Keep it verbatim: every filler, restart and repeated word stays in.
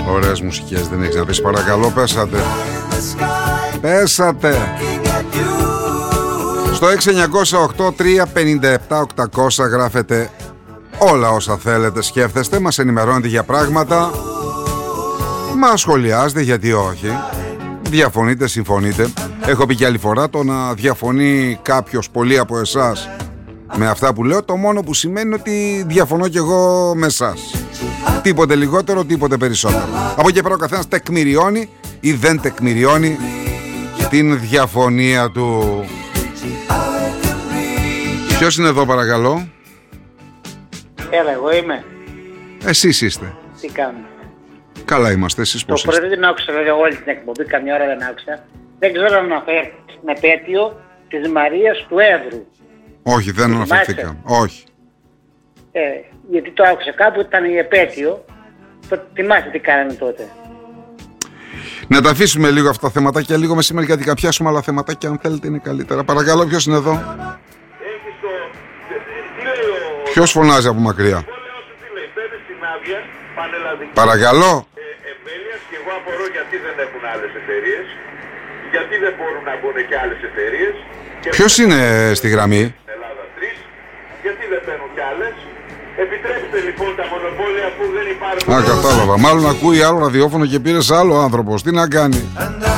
Ωραίες μουσικές δεν έχεις να πεις? Παρακαλώ, πέσατε. Πέσατε. Στο έξι εννιά οκτώ τρία πέντε επτά οκτακόσια γράφετε όλα όσα θέλετε, σκέφτεστε, μας ενημερώνετε για πράγματα, μας σχολιάζετε, γιατί όχι. Διαφωνείτε, συμφωνείτε. Έχω πει και άλλη φορά, το να διαφωνεί κάποιος πολύ από εσάς με αυτά που λέω, το μόνο που σημαίνει ότι διαφωνώ κι εγώ με εσάς. Τίποτε λιγότερο, τίποτε περισσότερο. Από εκεί πέρα ο καθένας τεκμηριώνει ή δεν τεκμηριώνει την διαφωνία του. Ποιος είναι εδώ, παρακαλώ? Έλα, εγώ είμαι. Εσείς είστε. Τι κάνουμε? Καλά είμαστε, εσείς πώς είστε? Το πρωί δεν άκουσα βέβαια όλη την εκπομπή, καμιά ώρα δεν άκουσα. Δεν ξέρω αν αναφέρει στην επέτειο της Μαρίας του Εύρου. Όχι, δεν αναφερθήκα. Όχι. Ε, γιατί το άκουσα κάπου, ήταν η επέτειο. Το θυμάστε τι κάνανε τότε. Να τα αφήσουμε λίγο αυτά τα θεματάκια λίγο μεσημέρι, γιατί θα πιάσουμε άλλα θεματάκια, αν θέλετε είναι καλύτερα. Παρακαλώ, ποιος είναι εδώ? Ποιος φωνάζει από μακριά? Παρακαλώ. Εμβέλειας, και εγώ απορώ γιατί δεν έχουν άλλες εταιρείες, γιατί δεν μπορούν να μπουν και άλλες εταιρείες. Ποιος είναι στη γραμμή? Ελλάδα τρία, γιατί δεν παίρνουν κι άλλες. Επιτρέψτε λοιπόν τα μονοπόλια που δεν υπάρχουν. Α, κατάλαβα. Μάλλον ακούει άλλο ραδιόφωνο και πήρε άλλο άνθρωπος. Τι να κάνει?